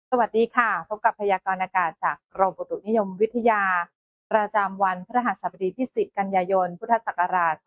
สวัสดีค่ะพบกับพยากรณ์อากาศจากกรมอุตุนิยมวิทยาประจำวันพฤหัสบดีที่ 10 กันยายน พุทธศักราช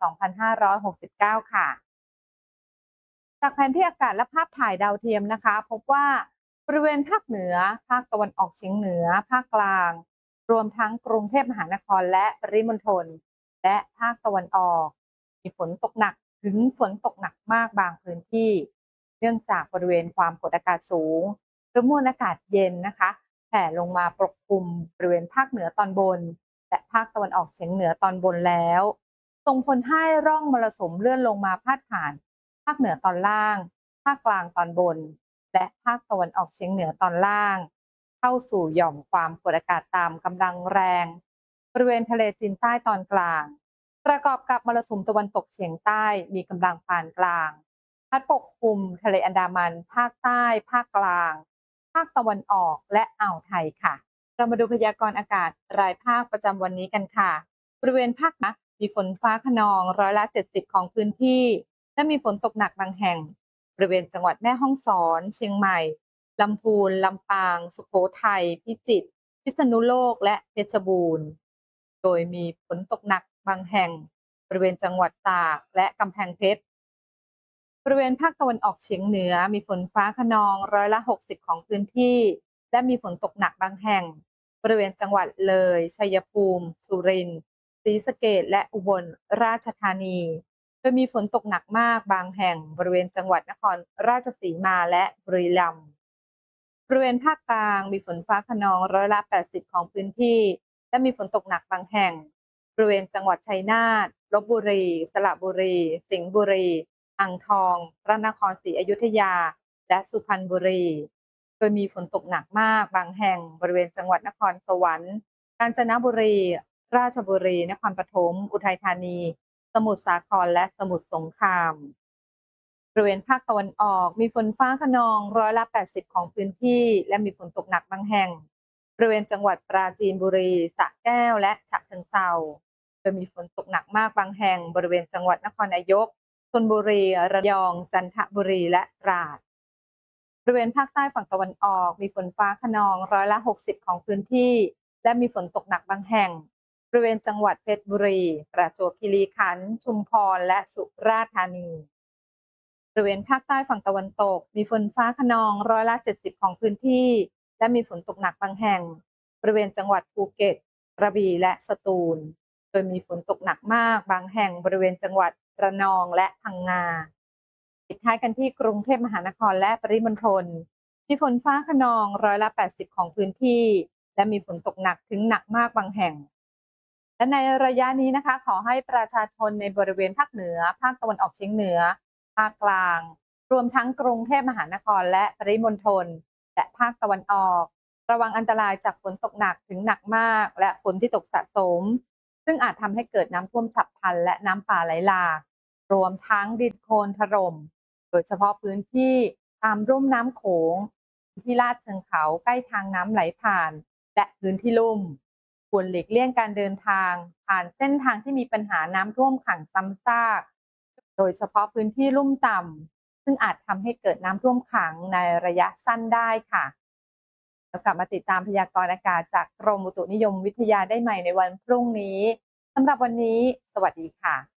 2569 ค่ะจากแผนที่อากาศและภาพถ่ายดาวเทียมนะคะพบว่าบริเวณภาคเหนือภาคตะวันออกเฉียงเหนือภาคกลางรวมทั้งกรุงเทพมหานครและปริมณฑลและภาคตะวันออกมีฝนตกหนักถึงฝนตกหนักมากบางพื้นที่เนื่องจากบริเวณความกดอากาศสูง คือมวลอากาศเย็นนะคะแผ่ลงมาปกคลุมบริเวณภาคเหนือตอนบนและภาคตะวันออกเฉียงเหนือตอนบนแล้วส่งผลให้ร่องมรสุมเลื่อนลงมาพาดผ่านภาคเหนือตอนล่างภาคกลางตอนบนและภาคตะวันออกเฉียงเหนือตอนล่างเข้าสู่หย่อมความกดอากาศต่ำกำลังแรงบริเวณทะเลจีนใต้ตอนกลางประกอบกับมรสุมตะวันตกเฉียงใต้มีกำลังปานกลางพัดปกคลุมทะเลอันดามันภาคใต้ภาคกลาง ภาคตะวันออกและอ่าวไทยค่ะเรามาดูพยากรณ์อากาศรายภาคประจำวันนี้กันค่ะบริเวณภาคเหนือมีฝนฟ้าคะนอง70%ของพื้นที่และมีฝนตกหนักบางแห่งบริเวณจังหวัดแม่ฮ่องสอนเชียงใหม่ลำพูนลำปางสุโขทัยพิจิตรพิษณุโลกและเพชรบูรณ์โดยมีฝนตกหนักบางแห่งบริเวณจังหวัดตากและกำแพงเพชร บริเวณภาคตะวันออกเฉียงเหนือมีฝนฟ้าคะนอง60%ของพื้นที่และมีฝนตกหนักบางแห่งบริเวณจังหวัดเลยชัยภูมิสุรินทร์ศรีสะเกษและอุบลราชธานีโดยมีฝนตกหนักมากบางแห่งบริเวณจังหวัดนครราชสีมาและบุรีรัมย์บริเวณภาคกลางมีฝนฟ้าคะนอง80%ของพื้นที่และมีฝนตกหนักบางแห่งบริเวณจังหวัดชัยนาทลพบุรีสระบุรีสิงห์บุรีอ่างทองพระนครศรีอยุธยาและสุพรรณบุรีโดยมีฝนตกหนักมากบางแห่งบริเวณจังหวัดนครสวรรค์กาญจนบุรีราชบุรีนครปฐมอุทัยธานีสมุทรสาครและสมุทรสงครามบริเวณภาคตะวันออกมีฝนฟ้าคะนอง80%ของพื้นที่และมีฝนตกหนักบางแห่งบริเวณจังหวัดปราจีนบุรีสระแก้วและฉะเชิงเทราโดยมีฝนตกหนักมากบางแห่งบริเวณจังหวัดนครนายกชลบุรีระยองจันทบุรีและตราดบริเวณภาคใต้ฝั่งตะวันออกมีฝนฟ้าคะนอง60%ของพื้นที่และมีฝนตกหนักบางแห่งบริเวณจังหวัดเพชรบุรีประจวบคีรีขันธ์ชุมพรและสุราษฎร์ธานีบริเวณภาคใต้ฝั่งตะวันตกมีฝนฟ้าคะนอง70%ของพื้นที่และมีฝนตกหนักบางแห่งบริเวณจังหวัดภูเก็ตกระบี่และสตูลโดยมีฝนตกหนักมากบางแห่งบริเวณจังหวัดระนองและพังงาปิดท้ายกันที่กรุงเทพมหานครและปริมณฑลมีฝนฟ้าคะนอง80%ของพื้นที่และมีฝนตกหนักถึงหนักมากบางแห่งและในระยะนี้นะคะขอให้ประชาชนในบริเวณภาคเหนือภาคตะวันออกเฉียงเหนือภาคกลางรวมทั้งกรุงเทพมหานครและปริมณฑลและภาคตะวันออกระวังอันตรายจากฝนตกหนักถึงหนักมากและฝนที่ตกสะสมซึ่งอาจทำให้เกิดน้ำท่วมฉับพลันและน้ำป่าไหลหลากรวมทั้งดินโคลนถล่มโดยเฉพาะพื้นที่ตามรุ่มน้ำโขงที่ลาดเชิงเขาใกล้ทางน้ำไหลผ่านและพื้นที่ลุ่มควรหลีกเลี่ยงการเดินทางผ่านเส้นทางที่มีปัญหาน้ำท่วมขังซ้ำซากโดยเฉพาะพื้นที่ลุ่มต่ำซึ่งอาจทำให้เกิดน้ำท่วมขังในระยะสั้นได้ค่ะแล้วกลับมาติดตามพยากรณ์อากาศจากกรมอุตุนิยมวิทยาได้ใหม่ในวันพรุ่งนี้สำหรับวันนี้สวัสดีค่ะ